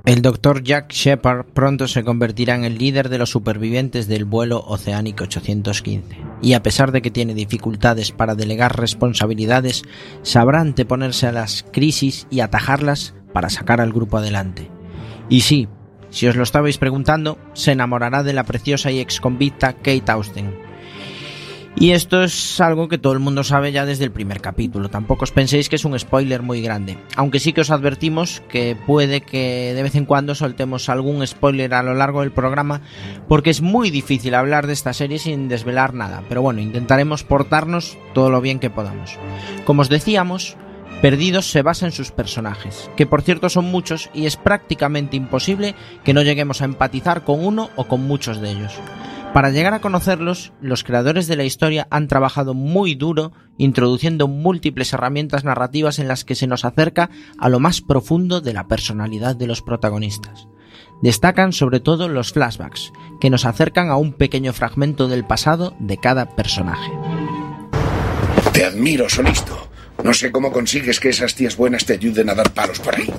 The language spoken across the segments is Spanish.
El Dr. Jack Shepard pronto se convertirá en el líder de los supervivientes del vuelo Oceanic 815, y a pesar de que tiene dificultades para delegar responsabilidades, sabrá anteponerse a las crisis y atajarlas para sacar al grupo adelante. Y sí, si os lo estabais preguntando, se enamorará de la preciosa y exconvicta Kate Austen. Y esto es algo que todo el mundo sabe ya desde el primer capítulo, tampoco os penséis que es un spoiler muy grande, aunque sí que os advertimos que puede que de vez en cuando soltemos algún spoiler a lo largo del programa, porque es muy difícil hablar de esta serie sin desvelar nada, pero bueno, intentaremos portarnos todo lo bien que podamos. Como os decíamos, Perdidos se basa en sus personajes, que por cierto son muchos y es prácticamente imposible que no lleguemos a empatizar con uno o con muchos de ellos. Para llegar a conocerlos, los creadores de la historia han trabajado muy duro introduciendo múltiples herramientas narrativas en las que se nos acerca a lo más profundo de la personalidad de los protagonistas. Destacan sobre todo los flashbacks, que nos acercan a un pequeño fragmento del pasado de cada personaje. Te admiro, Solisto. No sé cómo consigues que esas tías buenas te ayuden a dar palos por ahí.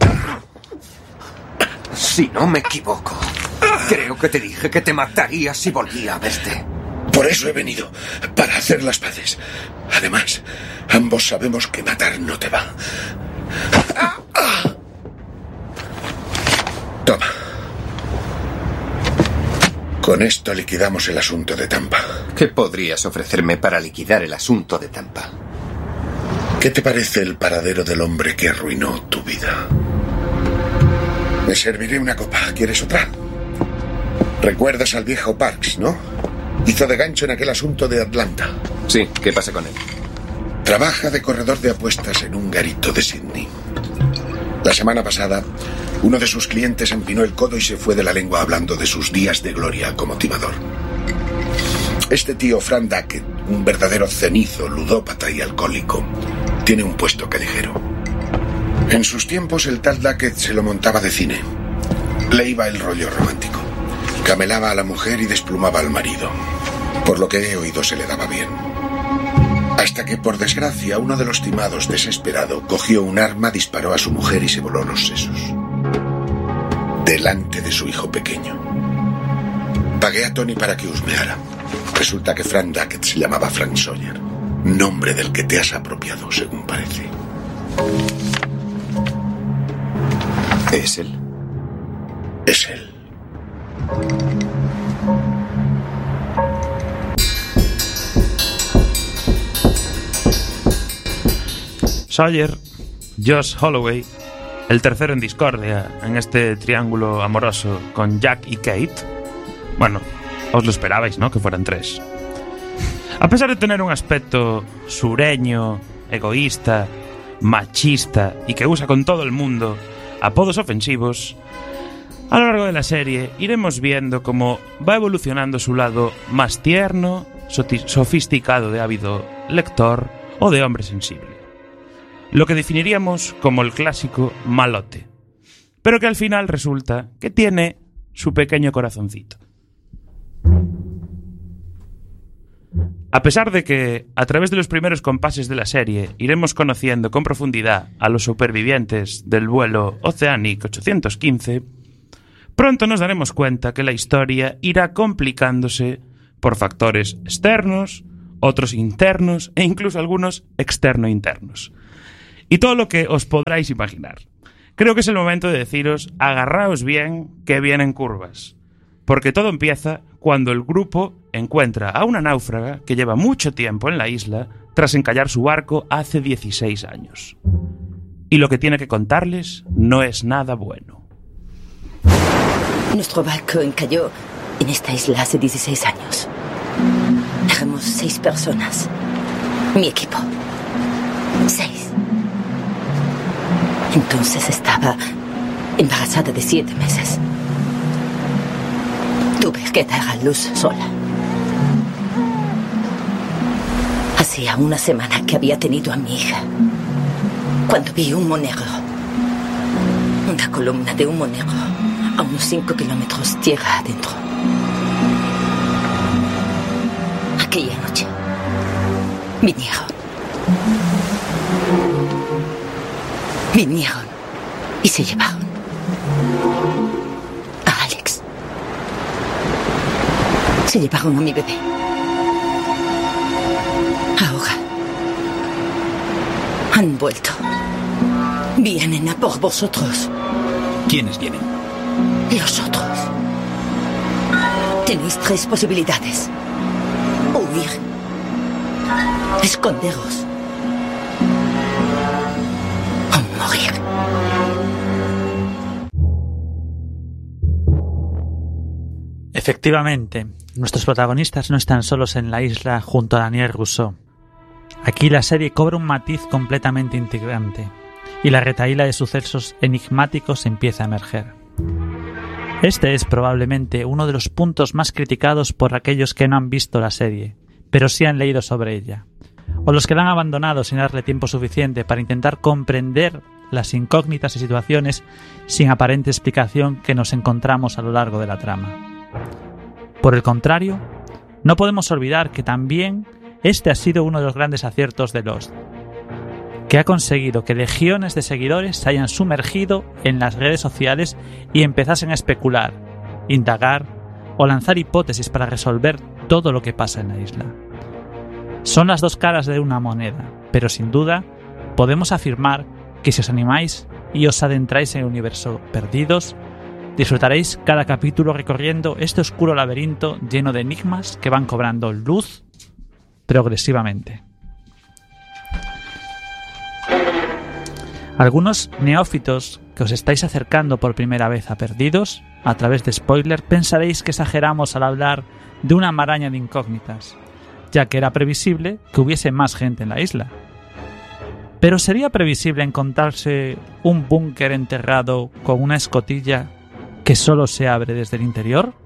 Si no me equivoco, creo que te dije que te mataría si volvía a verte. Por eso he venido, para hacer las paces. Además, ambos sabemos que matar no te va. Toma. Con esto liquidamos el asunto de Tampa. ¿Qué podrías ofrecerme para liquidar el asunto de Tampa? ¿Qué te parece el paradero del hombre que arruinó tu vida? Me serviré una copa. ¿Quieres otra? Recuerdas al viejo Parks, ¿no? Hizo de gancho en aquel asunto de Atlanta. Sí, ¿qué pasa con él? Trabaja de corredor de apuestas en un garito de Sydney. La semana pasada, uno de sus clientes empinó el codo y se fue de la lengua hablando de sus días de gloria como timador. Este tío Frank Duckett, un verdadero cenizo, ludópata y alcohólico, tiene un puesto callejero. En sus tiempos el tal Duckett se lo montaba de cine. Le iba el rollo romántico. Camelaba a la mujer y desplumaba al marido. Por lo que he oído se le daba bien. Hasta que, por desgracia, uno de los timados, desesperado, cogió un arma, disparó a su mujer y se voló los sesos. Delante de su hijo pequeño. Pagué a Tony para que husmeara. Resulta que Frank Duckett se llamaba Frank Sawyer. Nombre del que te has apropiado, según parece. ¿Es él? Es él. Sawyer, Josh Holloway, el tercero en discordia en este triángulo amoroso con Jack y Kate. Bueno, os lo esperabais, ¿no? Que fueran tres. A pesar de tener un aspecto sureño, egoísta, machista y que usa con todo el mundo apodos ofensivos, a lo largo de la serie iremos viendo cómo va evolucionando su lado más tierno, sofisticado de ávido lector o de hombre sensible. Lo que definiríamos como el clásico malote, pero que al final resulta que tiene su pequeño corazoncito. A pesar de que, a través de los primeros compases de la serie, iremos conociendo con profundidad a los supervivientes del vuelo Oceanic 815, pronto nos daremos cuenta que la historia irá complicándose por factores externos, otros internos e incluso algunos externo-internos. Y todo lo que os podráis imaginar. Creo que es el momento de deciros, agarraos bien, que vienen curvas. Porque todo empieza cuando el grupo encuentra a una náufraga que lleva mucho tiempo en la isla tras encallar su barco hace 16 años. Y lo que tiene que contarles no es nada bueno. Nuestro barco encalló en esta isla hace 16 años. Éramos 6 personas. Mi equipo. 6. Entonces estaba embarazada de 7 meses. Tuve que dar a luz sola. Hacía una semana que había tenido a mi hija, cuando vi humo negro. Una columna de humo negro a unos 5 kilómetros tierra adentro. Aquella noche vinieron y se llevaron. Se llevaron a mi bebé. Ahora han vuelto. Vienen a por vosotros. ¿Quiénes vienen? Los otros. Tenéis 3 posibilidades. Huir. Esconderos. O morir. Efectivamente, nuestros protagonistas no están solos en la isla junto a Daniel Rousseau. Aquí la serie cobra un matiz completamente integrante y la retahíla de sucesos enigmáticos empieza a emerger. Este es probablemente uno de los puntos más criticados por aquellos que no han visto la serie, pero sí han leído sobre ella, o los que la han abandonado sin darle tiempo suficiente para intentar comprender las incógnitas y situaciones sin aparente explicación que nos encontramos a lo largo de la trama. Por el contrario, no podemos olvidar que también este ha sido uno de los grandes aciertos de Lost, que ha conseguido que legiones de seguidores se hayan sumergido en las redes sociales y empezasen a especular, indagar o lanzar hipótesis para resolver todo lo que pasa en la isla. Son las dos caras de una moneda, pero sin duda podemos afirmar que si os animáis y os adentráis en el universo Perdidos, disfrutaréis cada capítulo recorriendo este oscuro laberinto lleno de enigmas que van cobrando luz progresivamente. Algunos neófitos que os estáis acercando por primera vez a Perdidos, a través de spoiler, pensaréis que exageramos al hablar de una maraña de incógnitas, ya que era previsible que hubiese más gente en la isla. Pero ¿sería previsible encontrarse un búnker enterrado con una escotilla que solo se abre desde el interior?